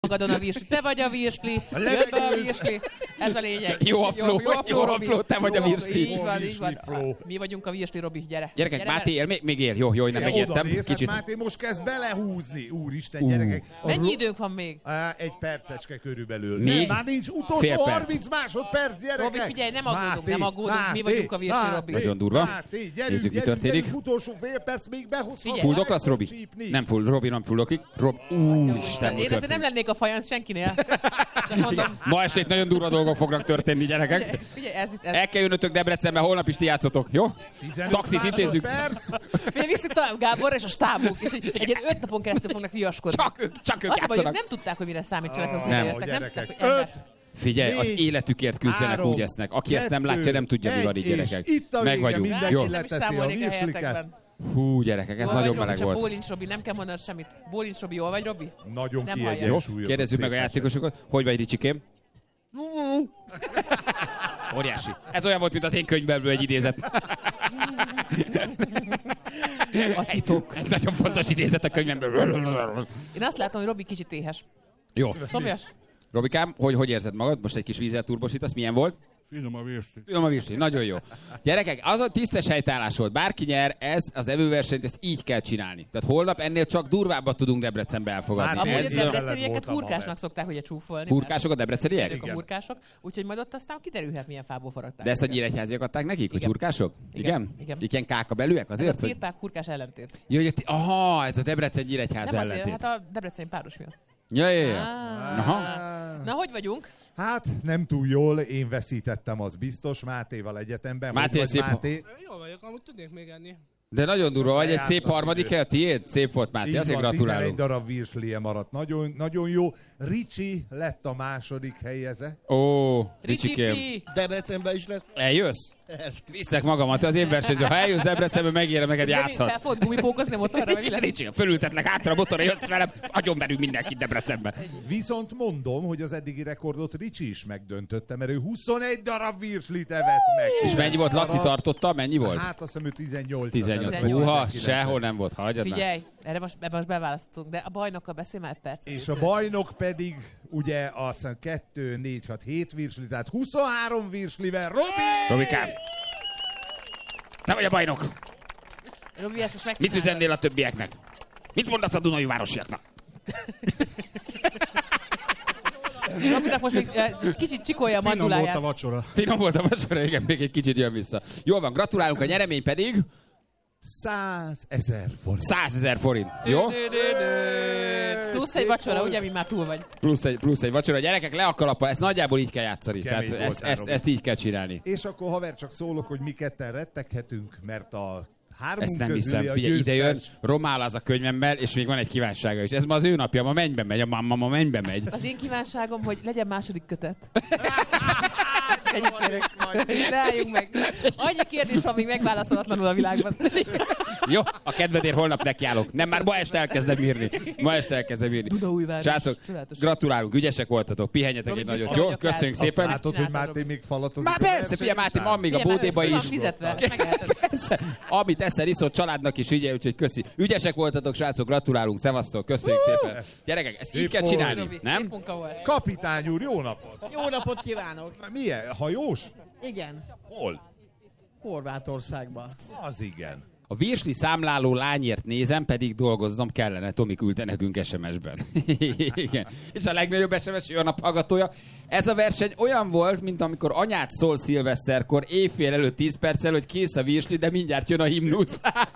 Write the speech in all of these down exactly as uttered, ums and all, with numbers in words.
magadon a virsli. Te vagy a virsli, jön be a virsli. Ez a lényeg. Jó a flow, jó, jó a flow, te vagy a virsli. Így van, így van. Mi vagyunk a virsli, Robi, gyere. Gyerekek, gyere, Máté él, még, még él. Jó, jó, nem megértem. Kicsit. Máté most kezd belehúzni. Úristen, gyerekek. Mennyi ro- időnk van még? Egy percecske körülbelül. Még? Már nincs utolsó harminc másodperc, gyerekek. Robi, figyelj, nem aggódunk, nem aggódunk. Mi vagyunk a virsli, Robi. Nagyon durva. Máté, gyerünk, Nézzük, mi gyerünk, történik. gyerünk, utolsó fél perc, még behozhat. Fulldog lesz, Robi? Nem full, Robi nem fullokik. Rob, úristen, Én azért nem lennék a fajansz senkinél. Csak mondom. Ma este itt nagyon durva dolgok fognak történni, gyerekek. Figyelj, figyelj, ez itt, ez... El kell jönnötök Debrecenbe, holnap is ti játszotok, jó? Taxit intézzük. Figyelj, visszük tovább Gáborra és a stábuk, és egy, egy ilyen öt napon keresztül fognak viaskodni. Csak ők, csak ők Azt játszanak. Mondjuk, nem tudták, hogy mire számítsanak, amikor Nem. értek. Nem Gyerekek, tudták, hogy öt, Figyelj, az négy, életükért küzdenek, három, úgy esznek. Aki ezt nem kettő, látja, nem tudja, mi van itt, egy, gyerekek. és itt a vége, Meg vagyunk. mindenki Jó. nem is leteszi a számolnék a virsliket. helyetekben. Hú, gyerekek, ez Jól nagyon vagy, meleg Robi, volt. Csak bólincs, Robi, nem kell mondanod semmit. Bólincs, Robi, jól vagy, Robi? Nagyon Nem kiegyensúlyozott. Jó, kérdezzük meg a játékosokat. Hogy vagy, Ricsikém? Óriási. Ez olyan volt, mint az én könyvemből egy idézet. A titok. Egy nagyon fontos idézet a könyvemből. Én azt látom, hogy Robi kicsit éhes. Jó. Szomjas? Robikám, hogy, hogy érzed magad? Most egy kis vízzel turbosítasz, milyen volt? Finom a virsli. Finom a virsli, nagyon jó. Gyerekek, az a tisztes helytállás volt. Bárki nyer, ez az evőversenyt, ezt így kell csinálni. Tehát holnap ennél csak durvábbat tudunk Debrecenbe elfogadni. Hát, Amúgy a ez- debrecenieket voltam, hurkásnak haver. szokták ugye csúfolni. Hurkások a debreceniek? Ők a hurkások, úgyhogy majd ott aztán kiderülhet, milyen fából faragták. De ezt a őket. nyíregyháziak adták nekik, hogy Igen. hurkások? Igen. Igen? Igen. Igen, kákabelűek Ez azért? a Hogy... firpák hurkás ellentét. Jó, hogy ti- aha, ez a Debrecen nyíregyháza Nem azért, ellentét. hát a debreceni páros miatt. Ja, ja, ja. Ah. Aha. Na, hogy vagyunk? Hát nem túl jól, én veszítettem, az biztos, Mátéval egyetemben. Máté, Hogy vagy, szép- Máté? Jól vagyok, amúgy tudnék még enni. De nagyon durva, vagy egy Lejárt szép az harmadik idő. hely, tiéd? Szép volt, Máté, Így azért van, tizenegy gratulálunk. darab virslie maradt. Nagyon, nagyon jó. Ricsi lett a második helyeze. Ó, Ricsi Ricsikém. Pi! Debrecenben is lesz. Eljössz? Viszlek magamat, az én versenyző. Ha eljössz Debrecenbe, megérem, neked Fel játszhatsz. fogod gumipókozni motorra, vagy mi lesz? Ricsikém, fölültetlek hátra a motorra, jössz velem, agyon belül mindenkit Debrecenbe. Viszont mondom, hogy az eddigi rekordot Ricsi is megdöntötte, mert ő huszonegy darab virslit evett meg. És mennyi volt? Laci tartotta? Mennyi volt? Hát azt hiszem ő tizennyolc. tizennyolc. tizennyolc. Húha, sehol nem volt, hagyjad már. Figyelj, erre most, ebben most beválasztunk, de a bajnokkal beszélj már egy perc. És a bajnok pedig ugye azt hiszem kettő, négy, hat, hét virsli, tehát huszonhárom virslivel. Robi! Robikám, te vagy a bajnok. Robi, ezt is Mit megcsinálod. üzennél a többieknek? Mit mondasz a Dunai városiaknak? Robinak most még eh, kicsit csikolja a Finom volt a manduláját. vacsora. Finom volt a vacsora, igen, még egy kicsit jön vissza. Jól van, gratulálunk, a nyeremény pedig százezer forint. százezer forint. Jó? Plusz egy vacsora, ugye, mi már túl vagy. Plusz egy, plusz egy vacsora. Gyerekek, le a kalappal, ezt nagyjából így kell játszani. Kemény Tehát ezt, voltál, ezt, Robi. ezt így kell csinálni. És akkor haver csak szólok, hogy mi ketten retteghetünk, mert a hármunk Ezt nem közüli hiszem. a Figyelj, ide jön, győztes. romál az a könyvemmel, és még van egy kívánsága is. Ez ma az ő napja, ma mennybe megy, a mamma ma mennybe megy. Az én kívánságom, hogy legyen második kötet. Csak ennyit kérek. Ne álljunk meg. Annyi kérdés van még megválaszolatlanul a világban. Jó, a kedvedért holnap nekiállok. Nem, már ma este elkezdem írni. Ma este elkezdem írni. Dunaújváros. Srácok, Csodálatos. gratulálunk, ügyesek voltatok, pihenjetek Robi, egy nagyot. biztos Jó, vagyok köszönjük rá. szépen. Látod, hogy Csináltad, Máté Robi. még falatozik. Már a persze, verseny figyelj Máté, után. van még a Figyelj, bódéba már is. ezt van fizetve, ezt megeheted. Persze. Amit eszel, iszol, családnak is ügye, úgyhogy köszi. Ügyesek voltatok, srácok, gratulálunk, szevasztok, köszönjük szépen. Gyerekek, ezt így Szép kell volt. csinálni, Robi, nem? szép munka volt. Kapitány úr, jó napot! Jó napot kívánok! Milyen? Hajós? Igen, Hol? Horvátországban. Az igen. A virsli számláló lányért nézem, pedig dolgoznom kellene. Tomi küldte nekünk es em es-ben. Igen. És a legnagyobb es em es jó nap hallgatója. Ez a verseny olyan volt, mint amikor anyát szól szilveszterkor, éjfél előtt tíz perccel, hogy kész a virsli, de mindjárt jön a himnusz.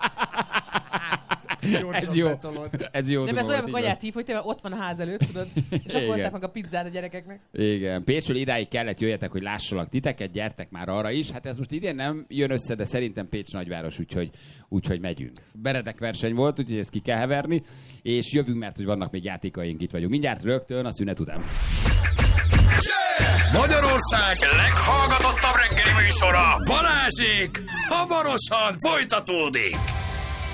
Ez jó. Ez jó. Nem, ez dolog, olyan, amikor így anyát hív, hogy te ott van a ház előtt, tudod? És akkor Igen. hozták meg a pizzát a gyerekeknek. Igen, Pécsről idáig kellett jöjjetek, hogy lássalak titeket, gyertek már arra is. Hát ez most idén nem jön össze, de szerintem Pécs nagyváros, úgyhogy, úgyhogy megyünk. Beredek verseny volt, úgyhogy ezt ki kell heverni, és jövünk, mert hogy vannak még játékaink, itt vagyunk. Mindjárt rögtön a szünet után. Magyarország leghallgatottabb reggeli műsora, Balázsék hamarosan folytatódik.